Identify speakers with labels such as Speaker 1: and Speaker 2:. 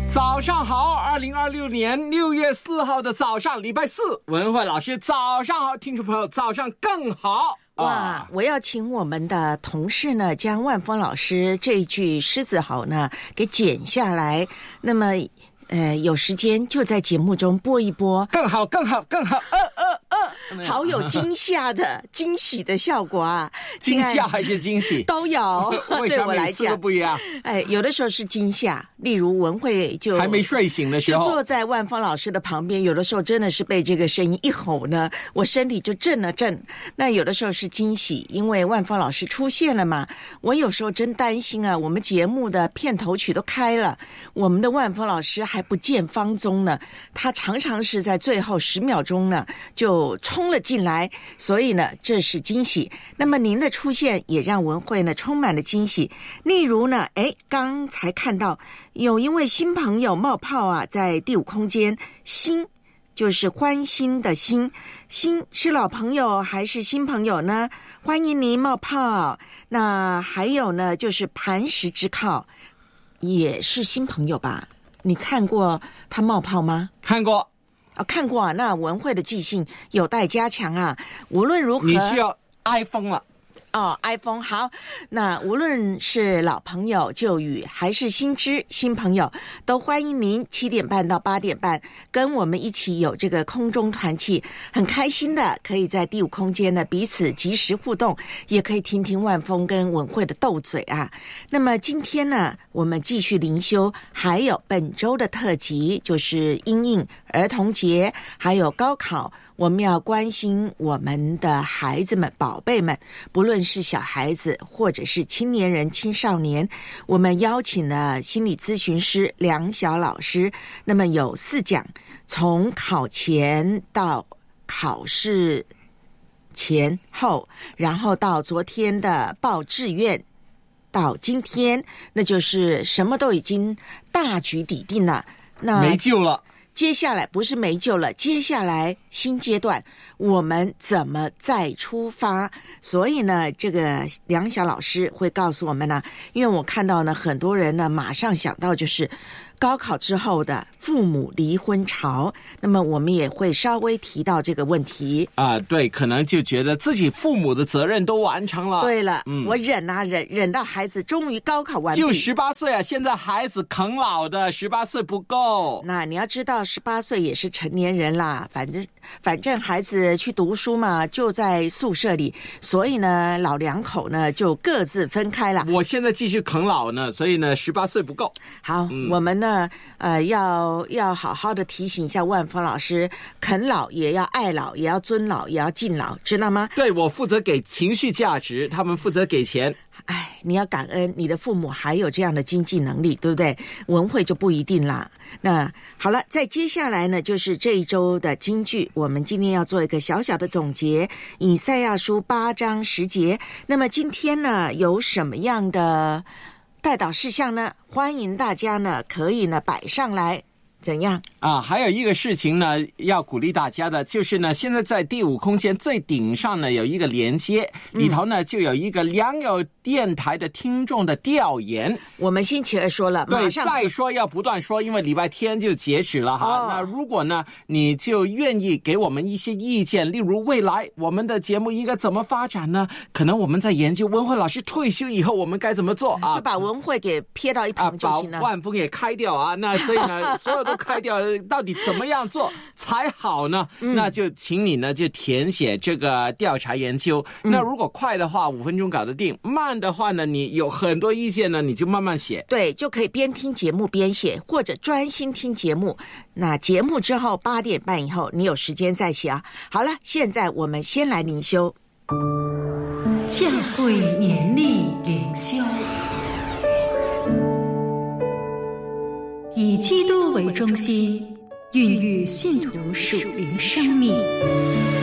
Speaker 1: 早上好，2026年6月4号的早上，礼拜四，文慧老师早上好，听众朋友早上更好。
Speaker 2: 哇，我要请我们的同事呢，将万峰老师这一句狮子吼呢给剪下来，那么有时间就在节目中播一播，
Speaker 1: 更好更好更好，
Speaker 2: 好有惊吓的惊喜的效果啊！
Speaker 1: 惊吓还是惊喜
Speaker 2: 都有，
Speaker 1: 为什么每次都不一样？
Speaker 2: 有的时候是惊吓，例如文慧就
Speaker 1: 还没睡醒的时候，
Speaker 2: 就坐在万峰老师的旁边，有的时候真的是被这个声音一吼呢，我身体就震了震。那有的时候是惊喜，因为万峰老师出现了嘛。我有时候真担心啊，我们节目的片头曲都开了，我们的万峰老师还不见芳踪呢，他常常是在最后10秒钟呢就冲了进来，所以呢这是惊喜。那么您的出现也让文慧呢充满了惊喜。例如呢刚才看到有一位新朋友冒泡啊，在第5空间，新就是欢欣的欣，新是老朋友还是新朋友呢？欢迎您冒泡。那还有呢就是磐石之靠，也是新朋友吧？你看过他冒泡吗？
Speaker 1: 看过。
Speaker 2: 看过啊，那文慧的记性有待加强啊。无论如何，
Speaker 1: 你需要 iPhone 了。
Speaker 2: iPhone 好，那无论是老朋友旧语还是新朋友，都欢迎您7点半到8点半跟我们一起有这个空中团契，很开心的可以在第5空间呢彼此及时互动，也可以听听万峰跟文慧的斗嘴啊。那么今天呢，我们继续灵修，还有本周的特辑就是因应儿童节还有高考，我们要关心我们的孩子们宝贝们，不论是小孩子或者是青年人青少年，我们邀请了心理咨询师梁晓老师，那么有4讲，从考前到考试前后，然后到昨天的报志愿，到今天那就是什么都已经大局底定了，那
Speaker 1: 没救了。
Speaker 2: 接下来不是没救了，接下来新阶段我们怎么再出发？所以呢，这个梁晓老师会告诉我们呢，因为我看到呢，很多人呢马上想到就是高考之后的父母离婚潮，那么我们也会稍微提到这个问题
Speaker 1: 啊。对，可能就觉得自己父母的责任都完成了。
Speaker 2: 对了，我忍啊忍到孩子终于高考完毕，
Speaker 1: 就18岁啊！现在孩子啃老的，18岁不够。
Speaker 2: 那你要知道，18岁也是成年人啦，反正孩子去读书嘛，就在宿舍里，所以呢，老两口呢就各自分开了。
Speaker 1: 我现在继续啃老呢，所以呢，18岁不够。
Speaker 2: 好，我们呢，要好好的提醒一下万峰老师，啃老也要爱老，也要尊老，也要敬老，知道吗？
Speaker 1: 对，我负责给情绪价值，他们负责给钱。
Speaker 2: 你要感恩你的父母还有这样的经济能力，对不对？文慧就不一定啦。那好了，再接下来呢，就是这一周的金句，我们今天要做一个小小的总结，以赛亚书8章10节。那么今天呢，有什么样的代祷事项呢？欢迎大家呢可以呢摆上来。怎样
Speaker 1: 啊？还有一个事情呢，要鼓励大家的，就是呢，现在在第5空间最顶上呢有一个连接，里头呢就有一个良友电台的听众的调研。
Speaker 2: 我们星期二说了，
Speaker 1: 对，再说要不断说，因为礼拜天就截止了哈。那如果呢，你就愿意给我们一些意见，例如未来我们的节目应该怎么发展呢？可能我们在研究文慧老师退休以后我们该怎么做啊？
Speaker 2: 就把文慧给撇到一旁就行了，
Speaker 1: 把万峰也开掉啊。那所以呢，所有都开掉，到底怎么样做才好呢？那就请你呢就填写这个调查研究。那如果快的话5分钟搞得定，慢的话呢，你有很多意见呢，你就慢慢写。
Speaker 2: 对，就可以边听节目边写，或者专心听节目。那节目之后8点半以后，你有时间再写啊。好了，现在我们先来灵修。
Speaker 3: 教会年历灵修，以基督为中心，孕育信徒属灵生命。